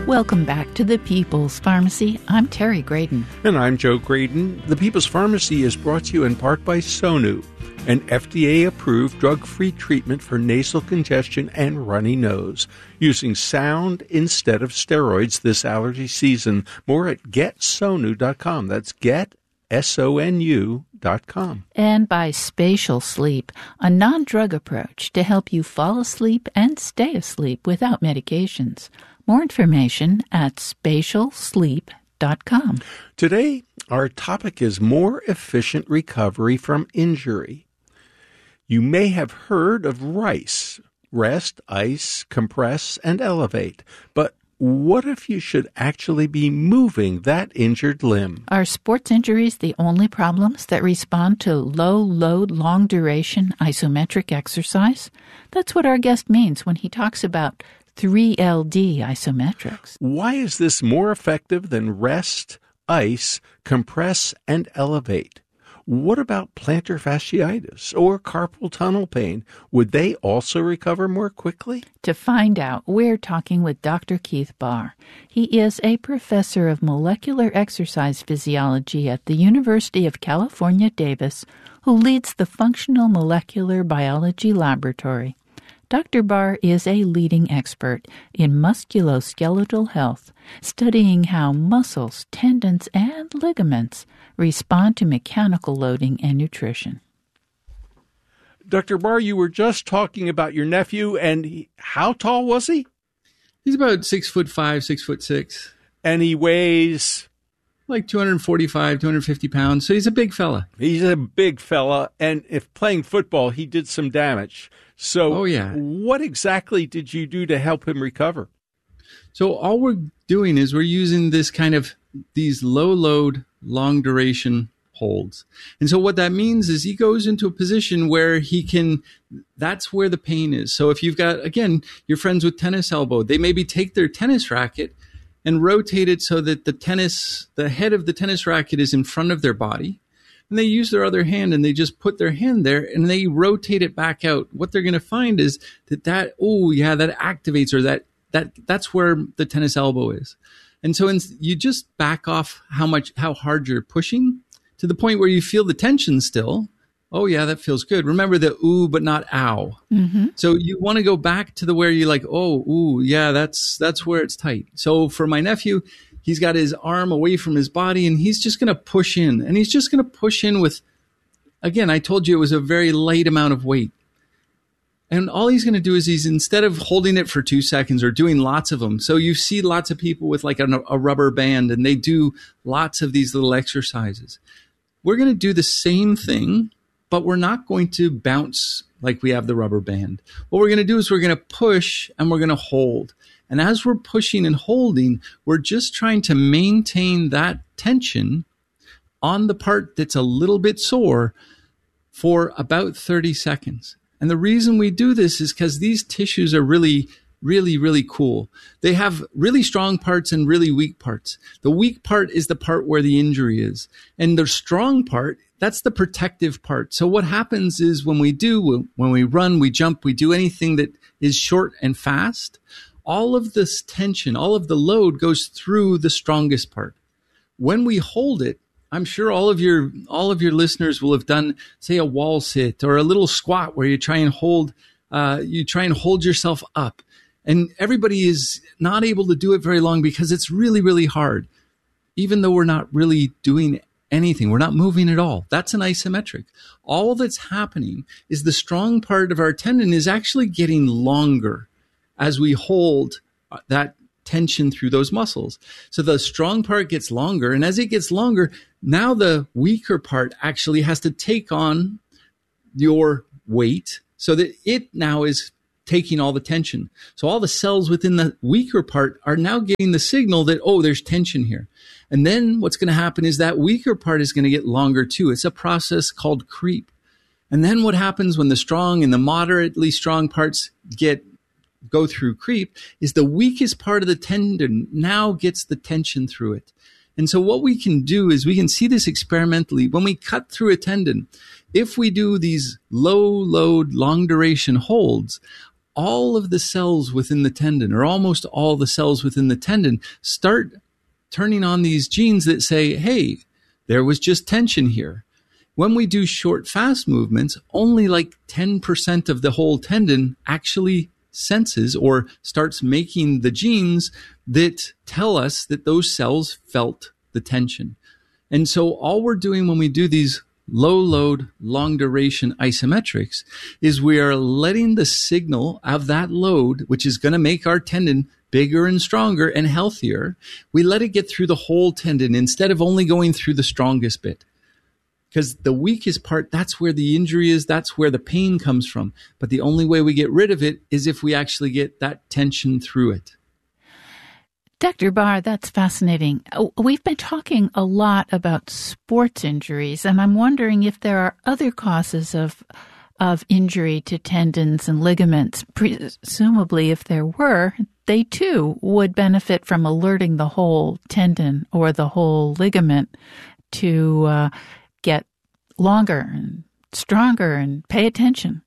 Welcome back to the People's Pharmacy. I'm Terry Graydon. And I'm Joe Graydon. The People's Pharmacy is brought to you in part by Sonu, an FDA-approved drug-free treatment for nasal congestion and runny nose, using sound instead of steroids this allergy season. More at GetSonu.com. That's GetSonu.com. And by Spatial Sleep, a non-drug approach to help you fall asleep and stay asleep without medications. More information at spatialsleep.com. Today, our topic is more efficient recovery from injury. You may have heard of RICE, rest, ice, compress, and elevate. But what if you should actually be moving that injured limb? Are sports injuries the only problems that respond to low-load, long-duration isometric exercise? That's what our guest means when he talks about 3LD isometrics. Why is this more effective than rest, ice, compress, and elevate? What about plantar fasciitis or carpal tunnel pain? Would they also recover more quickly? To find out, we're talking with Dr. Keith Baar. He is a professor of molecular exercise physiology at the University of California, Davis, who leads the Functional Molecular Biology Laboratory. Dr. Baar is a leading expert in musculoskeletal health, studying how muscles, tendons, and ligaments respond to mechanical loading and nutrition. Dr. Baar, you were just talking about your nephew, and how tall was he? He's about 6'5", 6'6". And he weighs? Like 245, 250 pounds. So he's a big fella. He's a big fella, and if playing football, he did some damage. So what exactly did you do to help him recover? So all we're doing is we're using this kind of these low-load, long-duration holds. And so what that means is he goes into a position where he can, that's where the pain is. So if you've got, again, your friends with tennis elbow, they maybe take their tennis racket and rotate it so that the head of the tennis racket is in front of their body. And they use their other hand and they just put their hand there and they rotate it back out. What they're going to find is that activates, or that's where the tennis elbow is. And so you just back off how hard you're pushing to the point where you feel the tension still. Oh yeah, that feels good. Remember the ooh, but not ow. Mm-hmm. So you want to go back to the where you're like, oh, ooh, yeah, that's where it's tight. So for my nephew, he's got his arm away from his body and he's just going to push in. And he's just going to push in with, again, I told you it was a very light amount of weight. And all he's going to do is instead of holding it for 2 seconds or doing lots of them. So you see lots of people with like a rubber band and they do lots of these little exercises. We're going to do the same thing, but we're not going to bounce like we have the rubber band. What we're going to do is we're going to push and we're going to hold. And as we're pushing and holding, we're just trying to maintain that tension on the part that's a little bit sore for about 30 seconds. And the reason we do this is because these tissues are really, really, really cool. They have really strong parts and really weak parts. The weak part is the part where the injury is. And the strong part, that's the protective part. So what happens is when we run, we jump, we do anything that is short and fast, all of this tension, all of the load goes through the strongest part. When we hold it, I'm sure all of your listeners will have done, say, a wall sit or a little squat where you try and hold yourself up. And everybody is not able to do it very long because it's really, really hard. Even though we're not really doing anything, we're not moving at all. That's an isometric. All that's happening is the strong part of our tendon is actually getting longer as we hold that tension through those muscles. So the strong part gets longer, and as it gets longer, now the weaker part actually has to take on your weight so that it now is taking all the tension. So all the cells within the weaker part are now getting the signal that, oh, there's tension here. And then what's going to happen is that weaker part is going to get longer too. It's a process called creep. And then what happens when the strong and the moderately strong parts go through creep is the weakest part of the tendon now gets the tension through it. And so what we can do is we can see this experimentally. When we cut through a tendon, if we do these low load, long duration holds, all of the cells within the tendon, or almost all the cells within the tendon, start turning on these genes that say, hey, there was just tension here. When we do short, fast movements, only like 10% of the whole tendon actually senses or starts making the genes that tell us that those cells felt the tension. And so all we're doing when we do these low load, long duration isometrics is we are letting the signal of that load, which is going to make our tendon bigger and stronger and healthier, we let it get through the whole tendon instead of only going through the strongest bit. Because the weakest part, that's where the injury is, that's where the pain comes from. But the only way we get rid of it is if we actually get that tension through it. Dr. Barr, that's fascinating. We've been talking a lot about sports injuries, and I'm wondering if there are other causes of injury to tendons and ligaments. Presumably, if there were, they too would benefit from alerting the whole tendon or the whole ligament to get longer and stronger and pay attention.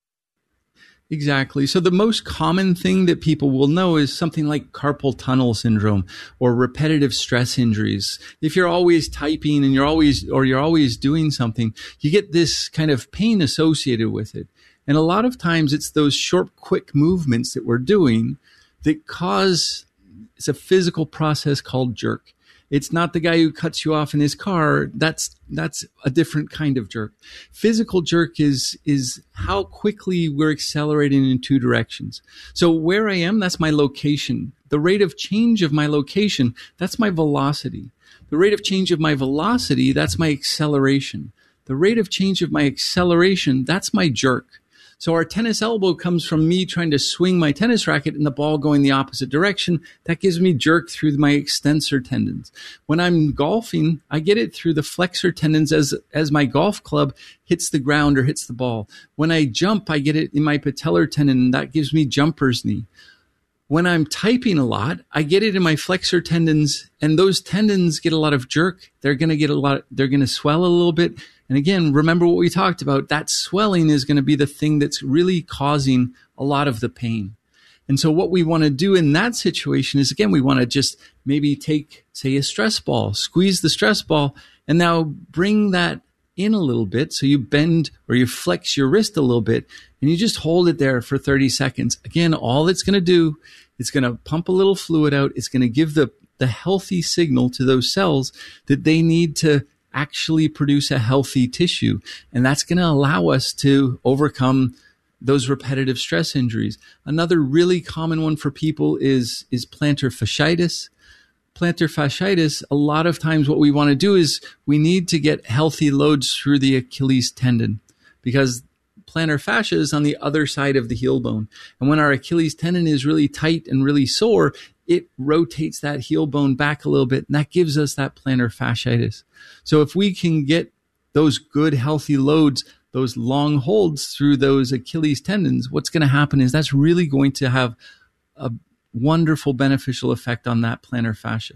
Exactly. So the most common thing that people will know is something like carpal tunnel syndrome or repetitive stress injuries. If you're always typing and you're always doing something, you get this kind of pain associated with it. And a lot of times it's those short, quick movements that we're doing that cause, it's a physical process called jerk. It's not the guy who cuts you off in his car. That's a different kind of jerk. Physical jerk is how quickly we're accelerating in two directions. So where I am, that's my location. The rate of change of my location, that's my velocity. The rate of change of my velocity, that's my acceleration. The rate of change of my acceleration, that's my jerk. So our tennis elbow comes from me trying to swing my tennis racket and the ball going the opposite direction. That gives me jerk through my extensor tendons. When I'm golfing, I get it through the flexor tendons as my golf club hits the ground or hits the ball. When I jump, I get it in my patellar tendon, and that gives me jumper's knee. When I'm typing a lot, I get it in my flexor tendons, and those tendons get a lot of jerk. They're going to swell a little bit. And again, remember what we talked about. That swelling is going to be the thing that's really causing a lot of the pain. And so what we want to do in that situation is, again, we want to just maybe take, say, a stress ball, squeeze the stress ball, and now bring that in a little bit. So you bend or you flex your wrist a little bit, and you just hold it there for 30 seconds. Again, all it's going to do, it's going to pump a little fluid out. It's going to give the healthy signal to those cells that they need to actually produce a healthy tissue. And that's going to allow us to overcome those repetitive stress injuries. Another really common one for people is plantar fasciitis. Plantar fasciitis, a lot of times what we want to do is we need to get healthy loads through the Achilles tendon, because plantar fascia is on the other side of the heel bone. And when our Achilles tendon is really tight and really sore, it rotates that heel bone back a little bit, and that gives us that plantar fasciitis. So if we can get those good, healthy loads, those long holds through those Achilles tendons, what's going to happen is that's really going to have a wonderful beneficial effect on that plantar fascia.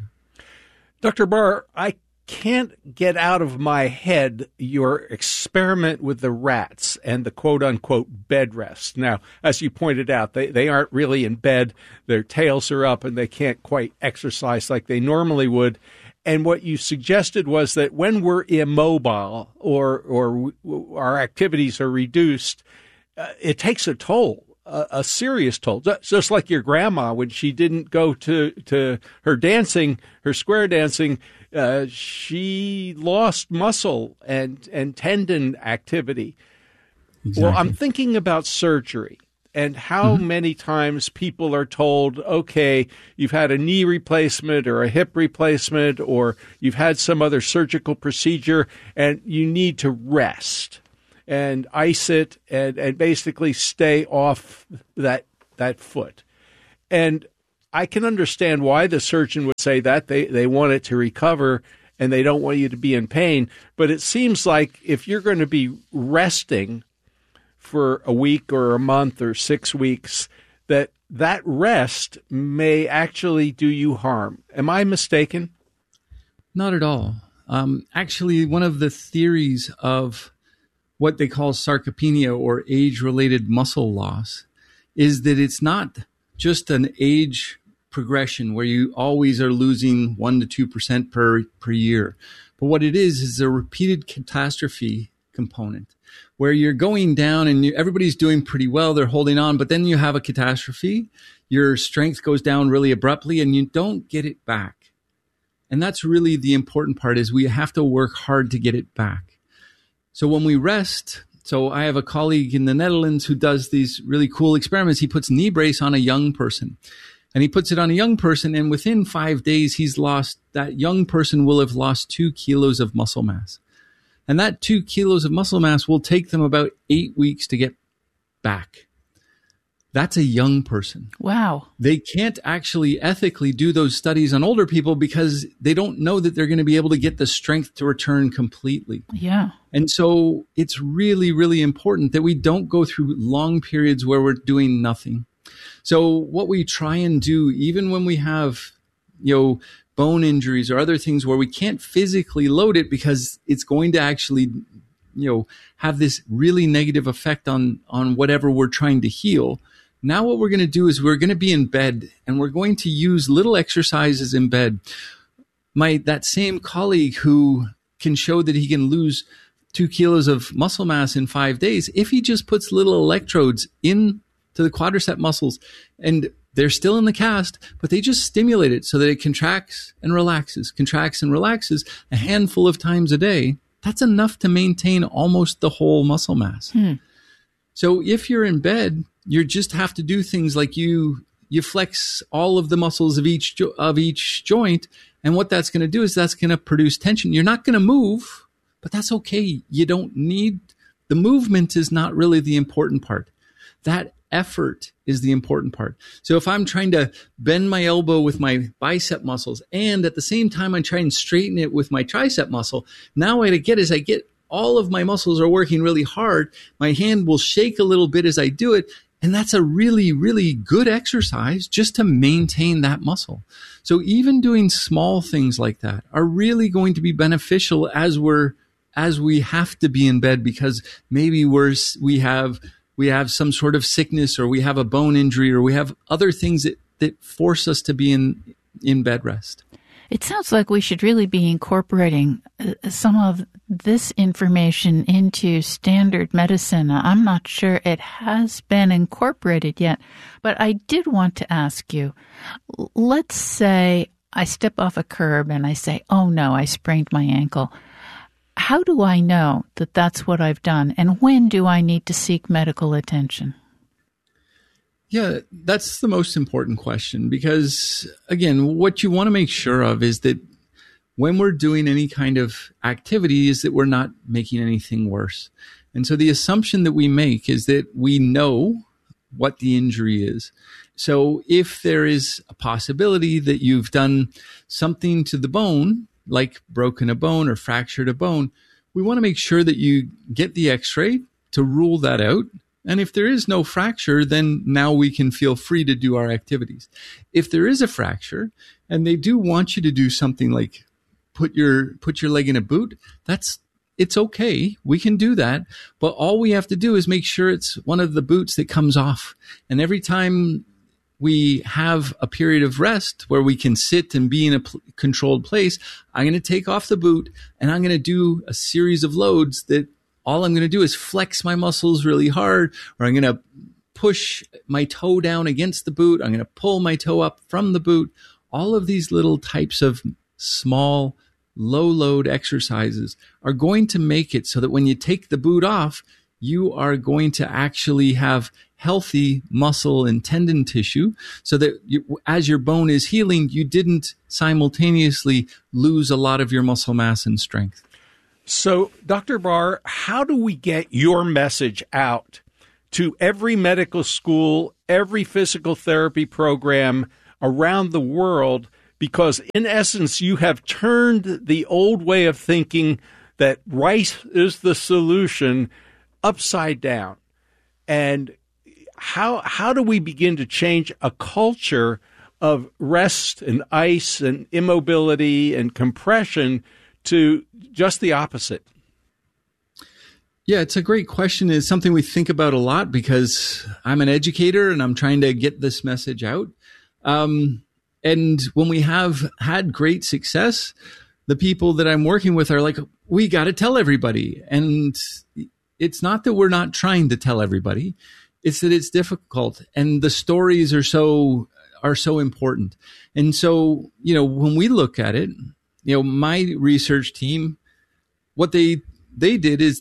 Dr. Barr, I can't get out of my head your experiment with the rats and the quote-unquote bed rest. Now, as you pointed out, they aren't really in bed. Their tails are up and they can't quite exercise like they normally would. And what you suggested was that when we're immobile or our activities are reduced, it takes a toll, a serious toll. Just like your grandma, when she didn't go to her dancing, her square dancing, she lost muscle and tendon activity. Exactly. Well, I'm thinking about surgery and how many times people are told, okay, you've had a knee replacement or a hip replacement, or you've had some other surgical procedure and you need to rest and ice it and basically stay off that foot. And I can understand why the surgeon would say that. They want it to recover and they don't want you to be in pain. But it seems like if you're going to be resting for a week or a month or 6 weeks, that rest may actually do you harm. Am I mistaken? Not at all. Actually, one of the theories of what they call sarcopenia or age-related muscle loss is that it's not just an age progression where you always are losing 1% to 2% per year. But what it is a repeated catastrophe component where you're going down and everybody's doing pretty well. They're holding on, but then you have a catastrophe. Your strength goes down really abruptly and you don't get it back. And that's really the important part, is we have to work hard to get it back. So when we rest, so I have a colleague in the Netherlands who does these really cool experiments. He puts knee brace on a young person. And he puts it on a young person, and within 5 days, that young person will have lost 2 kilos of muscle mass. And that 2 kilos of muscle mass will take them about 8 weeks to get back. That's a young person. Wow. They can't actually ethically do those studies on older people because they don't know that they're going to be able to get the strength to return completely. Yeah. And so it's really, really important that we don't go through long periods where we're doing nothing. So what we try and do, even when we have, bone injuries or other things where we can't physically load it because it's going to actually, have this really negative effect on whatever we're trying to heal. Now what we're going to do is we're going to be in bed and we're going to use little exercises in bed. That same colleague who can show that he can lose 2 kilos of muscle mass in 5 days, if he just puts little electrodes in to the quadricep muscles, and they're still in the cast, but they just stimulate it so that it contracts and relaxes a handful of times a day. That's enough to maintain almost the whole muscle mass. So if you're in bed, you just have to do things like you flex all of the muscles of each joint, and what that's going to do is that's going to produce tension. You're not going to move, but that's okay. You don't need the movement is not really the important part. That effort is the important part. So if I'm trying to bend my elbow with my bicep muscles and at the same time I try and straighten it with my tricep muscle, now what I get is all of my muscles are working really hard. My hand will shake a little bit as I do it. And that's a really, really good exercise just to maintain that muscle. So even doing small things like that are really going to be beneficial as we have to be in bed because maybe we have some sort of sickness or we have a bone injury or we have other things that force us to be in bed rest. It sounds like we should really be incorporating some of this information into standard medicine. I'm not sure it has been incorporated yet, but I did want to ask you, let's say I step off a curb and I say, oh no, I sprained my ankle. How do I know that that's what I've done? And when do I need to seek medical attention? Yeah, that's the most important question because, again, what you want to make sure of is that when we're doing any kind of activity is that we're not making anything worse. And so the assumption that we make is that we know what the injury is. So if there is a possibility that you've done something to the bone, like broken a bone or fractured a bone, we want to make sure that you get the x-ray to rule that out. And if there is no fracture, then now we can feel free to do our activities. If there is a fracture and they do want you to do something like put your leg in a boot, it's okay. We can do that. But all we have to do is make sure it's one of the boots that comes off. And every time we have a period of rest where we can sit and be in a controlled place, I'm going to take off the boot and I'm going to do a series of loads that all I'm going to do is flex my muscles really hard, or I'm going to push my toe down against the boot. I'm going to pull my toe up from the boot. All of these little types of small, low load exercises are going to make it so that when you take the boot off, you are going to actually have healthy muscle and tendon tissue so that as your bone is healing, you didn't simultaneously lose a lot of your muscle mass and strength. So, Dr. Barr, how do we get your message out to every medical school, every physical therapy program around the world? Because in essence, you have turned the old way of thinking that rice is the solution upside down. And how do we begin to change a culture of rest and ice and immobility and compression to just the opposite? Yeah, it's a great question. It's something we think about a lot because I'm an educator and I'm trying to get this message out. And when we have had great success, the people that I'm working with are like, we got to tell everybody. And it's not that we're not trying to tell everybody. It's that it's difficult and the stories are so important. And so, when we look at it, my research team, what they did is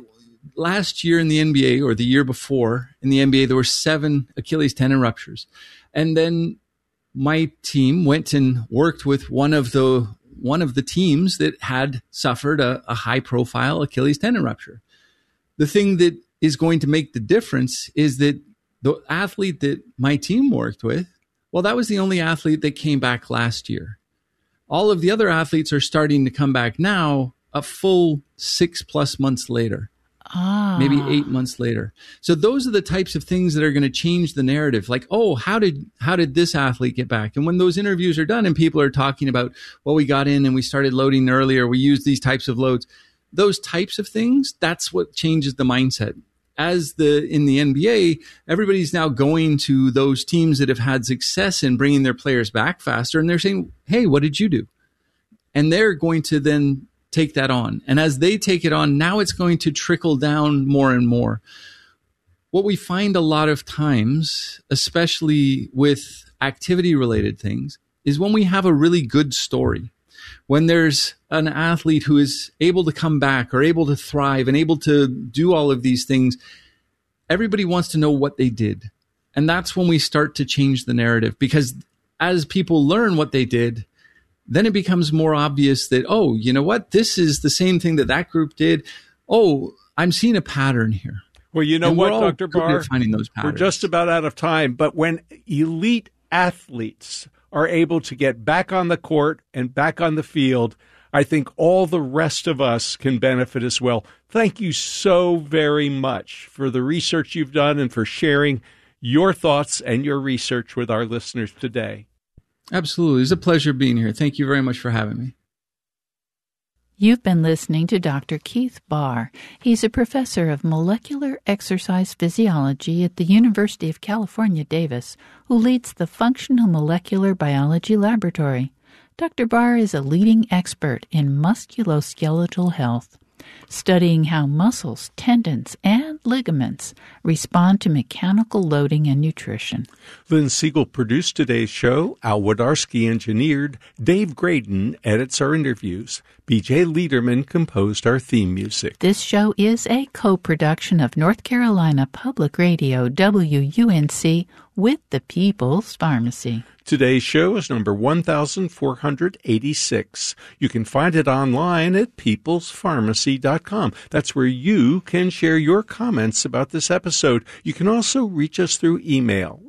last year in the NBA or the year before in the NBA, there were 7 Achilles tendon ruptures. And then my team went and worked with one of the teams that had suffered a high profile Achilles tendon rupture. The thing that is going to make the difference is that the athlete that my team worked with, well, that was the only athlete that came back last year. All of the other athletes are starting to come back now a full 6+ months later. Maybe 8 months later. So those are the types of things that are going to change the narrative. Like, oh, how did this athlete get back? And when those interviews are done and people are talking about, well, we got in and we started loading earlier, we used these types of loads, those types of things, that's what changes the mindset. As in the NBA, everybody's now going to those teams that have had success in bringing their players back faster. And they're saying, hey, what did you do? And they're going to then take that on. And as they take it on, now it's going to trickle down more and more. What we find a lot of times, especially with activity-related things, is when we have a really good story, when there's an athlete who is able to come back or able to thrive and able to do all of these things, everybody wants to know what they did. And that's when we start to change the narrative, because as people learn what they did, then it becomes more obvious that, oh, you know what? This is the same thing that group did. Oh, I'm seeing a pattern here. Well, you know what, Dr. Barr? Finding those patterns. We're just about out of time. But when elite athletes are able to get back on the court and back on the field, I think all the rest of us can benefit as well. Thank you so very much for the research you've done and for sharing your thoughts and your research with our listeners today. Absolutely. It's a pleasure being here. Thank you very much for having me. You've been listening to Dr. Keith Barr. He's a professor of molecular exercise physiology at the University of California, Davis, who leads the Functional Molecular Biology Laboratory. Dr. Barr is a leading expert in musculoskeletal health, studying how muscles, tendons, and ligaments respond to mechanical loading and nutrition. Lynn Siegel produced today's show. Al Wodarski engineered. Dave Graydon edits our interviews. B.J. Liederman composed our theme music. This show is a co-production of North Carolina Public Radio, WUNC, with the People's Pharmacy. Today's show is number 1486. You can find it online at peoplespharmacy.com. That's where you can share your comments about this episode. You can also reach us through email,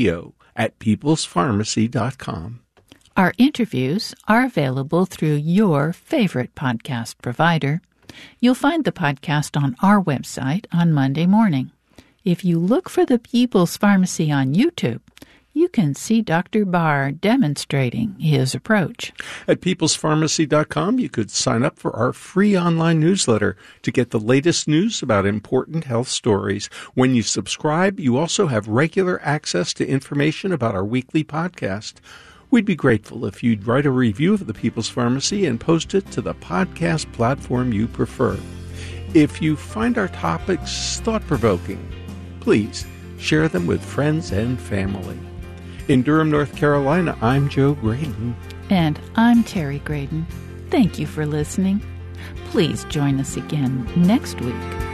radio@peoplespharmacy.com. Our interviews are available through your favorite podcast provider. You'll find the podcast on our website on Monday morning. If you look for the People's Pharmacy on YouTube, you can see Dr. Barr demonstrating his approach. At peoplespharmacy.com, you could sign up for our free online newsletter to get the latest news about important health stories. When you subscribe, you also have regular access to information about our weekly podcast. We'd be grateful if you'd write a review of the People's Pharmacy and post it to the podcast platform you prefer. If you find our topics thought-provoking, please share them with friends and family. In Durham, North Carolina, I'm Joe Graydon. And I'm Terry Graydon. Thank you for listening. Please join us again next week.